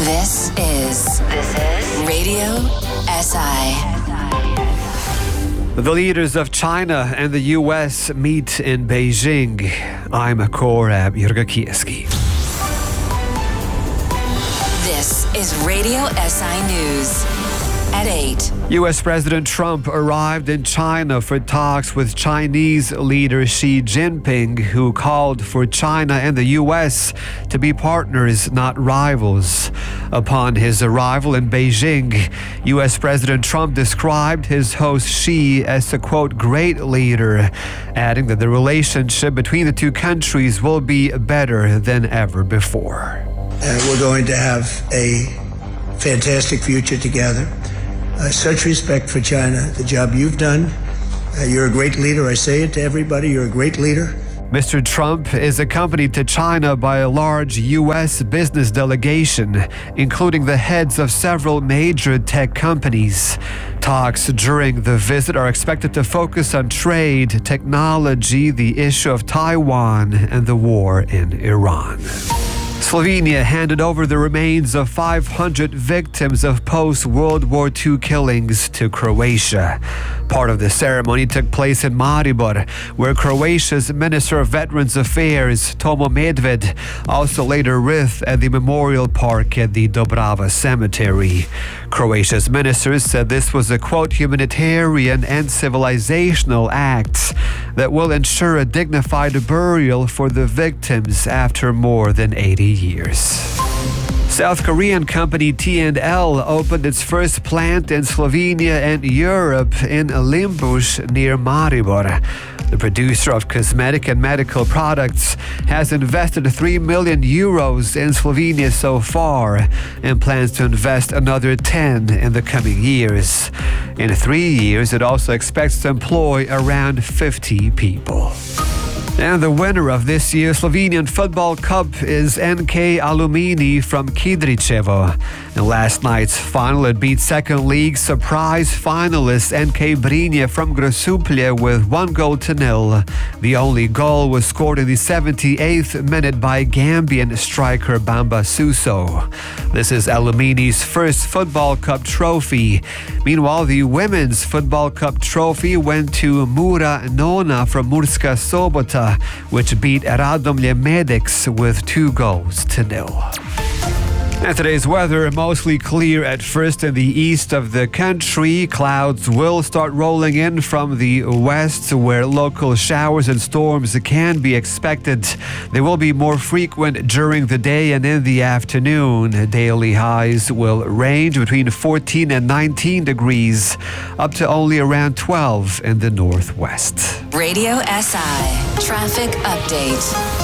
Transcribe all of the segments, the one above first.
This is Radio SI. The leaders of China and the U.S. meet in Beijing. I'm Korab Yergakieski. This is Radio SI News at 8. U.S. President Trump arrived in China for talks with Chinese leader Xi Jinping, who called for China and the U.S. to be partners, not rivals. Upon his arrival in Beijing, U.S. President Trump described his host Xi as a, quote, great leader, adding that the relationship between the two countries will be better than ever before. We're going to have a fantastic future together. Such respect for China, the job you've done. You're a great leader. I say it to everybody. You're a great leader. Mr. Trump is accompanied to China by a large U.S. business delegation, including the heads of several major tech companies. Talks during the visit are expected to focus on trade, technology, the issue of Taiwan, and the war in Iran. Slovenia handed over the remains of 500 victims of post-World War II killings to Croatia. Part of the ceremony took place in Maribor, where Croatia's Minister of Veterans Affairs, Tomo Medved, also laid a wreath at the memorial park at the Dobrava Cemetery. Croatia's minister said this was a, quote, humanitarian and civilizational act that will ensure a dignified burial for the victims after more than 80 years. South Korean company T&L opened its first plant in Slovenia and Europe in Limbuš near Maribor. The producer of cosmetic and medical products has invested 3 million euros in Slovenia so far and plans to invest another 10 in the coming years. In 3 years, it also expects to employ around 50 people. And the winner of this year's Slovenian Football Cup is NK Alumini from Kidričevo. In last night's final, it beat second league surprise finalist NK Brinje from Grosuplje with 1-0. The only goal was scored in the 78th minute by Gambian striker Bamba Suso. This is Alumini's first Football Cup trophy. Meanwhile, the Women's Football Cup trophy went to Mura Nona from Murska Sobota, which beat Radomlje Medics with 2-0. And today's weather, mostly clear at first in the east of the country. Clouds will start rolling in from the west, where local showers and storms can be expected. They will be more frequent during the day and in the afternoon. Daily highs will range between 14 and 19 degrees, up to only around 12 in the northwest. Radio SI Traffic Update.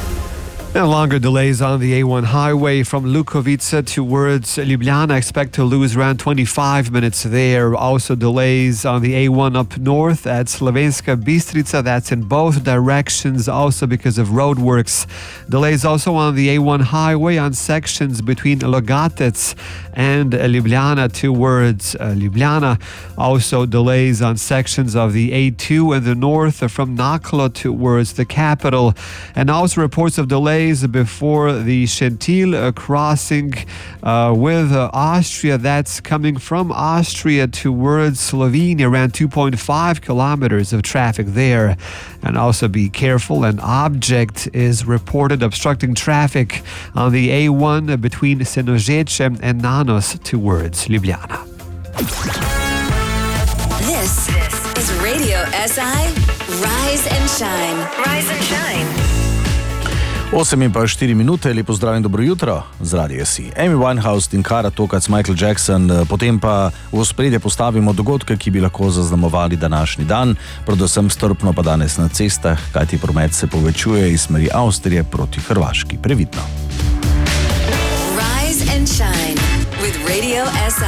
And longer delays on the A1 highway from Lukovica towards Ljubljana. Expect to lose around 25 minutes there. Also delays on the A1 up north at Slovenska Bistrica. That's in both directions, also because of roadworks. Delays also on the A1 highway on sections between Logatec and Ljubljana towards Ljubljana. Also delays on sections of the A2 in the north from Naklo towards the capital. And also reports of delays before the Šentilj crossing with Austria. That's coming from Austria towards Slovenia, around 2.5 kilometers of traffic there. And also be careful, an object is reported obstructing traffic on the A1 between Senožeče and Nanos towards Ljubljana. This is Radio SI Rise and Shine. Rise and Shine. 8:04, lepo zdrav in dobro jutro z Radio SI. Amy Winehouse in Kara Tokac, Michael Jackson, potem pa v ospredje postavimo dogodke, ki bi lahko zaznamovali današnji dan, predvsem strpno pa danes na cestah, kajti promet se povečuje iz smeri Avstrije proti Hrvaški. Previdno. Rise and Shine with Radio SI.